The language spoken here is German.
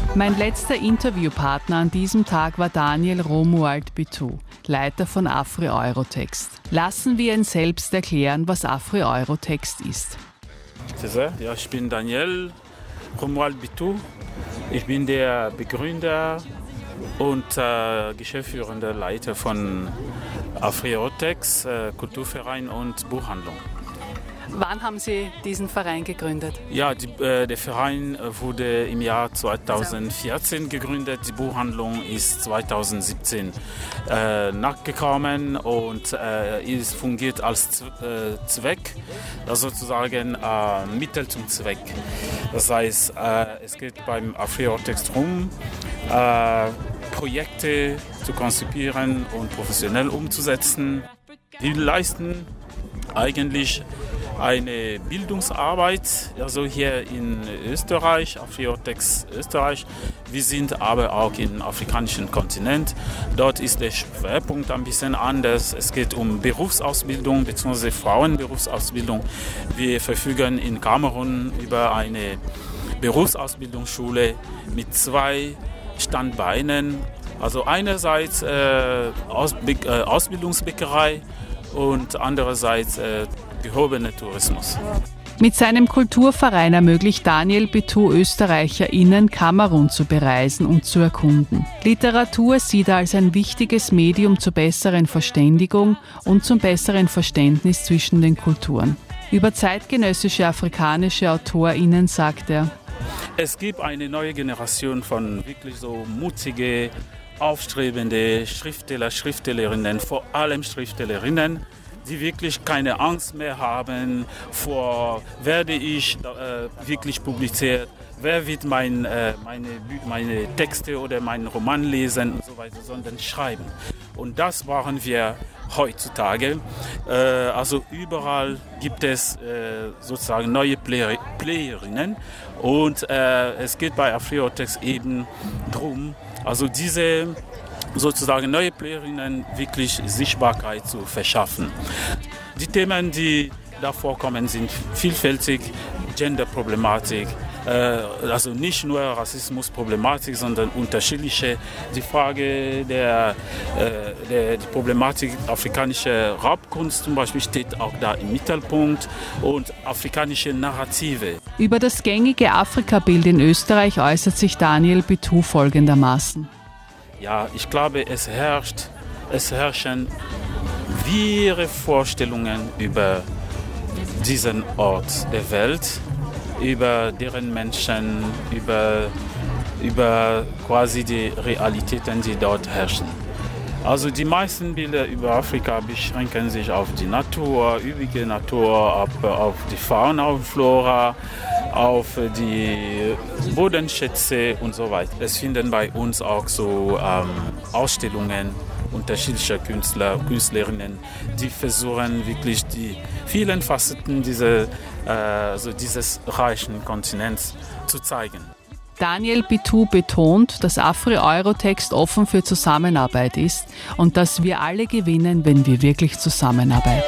Mein letzter Interviewpartner an diesem Tag war Daniel Romuald Bitou, Leiter von AfriEuroText. Lassen wir ihn selbst erklären, was AfriEuroText ist. Ja, ich bin Daniel Romuald Bitou. Ich bin der Begründer und geschäftsführender Leiter von AfriEuroText, Kulturverein und Buchhandlung. Wann haben Sie diesen Verein gegründet? Ja, der Verein wurde im Jahr 2014 gegründet. Die Buchhandlung ist 2017 nachgekommen und es fungiert als Zweck, also sozusagen Mittel zum Zweck. Das heißt, es geht beim AfriEuroText darum, Projekte zu konzipieren und professionell umzusetzen. Wir leisten eigentlich eine Bildungsarbeit, also hier in Österreich, AfriEuroText Österreich. Wir sind aber auch im afrikanischen Kontinent. Dort ist der Schwerpunkt ein bisschen anders. Es geht um Berufsausbildung bzw. Frauenberufsausbildung. Wir verfügen in Kamerun über eine Berufsausbildungsschule mit 2 Standbeinen. Also einerseits Ausbildungsbäckerei und andererseits gehobener Tourismus. Mit seinem Kulturverein ermöglicht Daniel Bitou ÖsterreicherInnen, Kamerun zu bereisen und zu erkunden. Literatur sieht er als ein wichtiges Medium zur besseren Verständigung und zum besseren Verständnis zwischen den Kulturen. Über zeitgenössische afrikanische AutorInnen sagt er: Es gibt eine neue Generation von wirklich so mutige, aufstrebende Schriftsteller, Schriftstellerinnen, vor allem Schriftstellerinnen, die wirklich keine Angst mehr haben vor, werde ich wirklich publiziert, wer wird meine Texte oder meinen Roman lesen und so weiter, sondern schreiben. Und das brauchen wir heutzutage. Also überall gibt es sozusagen neue Playerinnen und es geht bei AfriEuroText eben darum, also diese sozusagen neue Playerinnen wirklich Sichtbarkeit zu verschaffen. Die Themen, die da vorkommen, sind vielfältig, Genderproblematik, also nicht nur Rassismusproblematik, sondern unterschiedliche. Die Frage die Problematik afrikanischer Raubkunst zum Beispiel steht auch da im Mittelpunkt und afrikanische Narrative. Über das gängige Afrikabild in Österreich äußert sich Daniel Bitou folgendermaßen: Ja, ich glaube, es herrschen wirre Vorstellungen über diesen Ort der Welt, über deren Menschen, über quasi die Realitäten, die dort herrschen. Also die meisten Bilder über Afrika beschränken sich auf die Natur, üppige Natur, auf die Fauna und Flora, auf die Bodenschätze und so weiter. Es finden bei uns auch so Ausstellungen unterschiedlicher Künstler, Künstlerinnen, die versuchen wirklich die vielen Facetten dieses reichen Kontinents zu zeigen. Daniel Bitou betont, dass AfriEuroText offen für Zusammenarbeit ist und dass wir alle gewinnen, wenn wir wirklich zusammenarbeiten.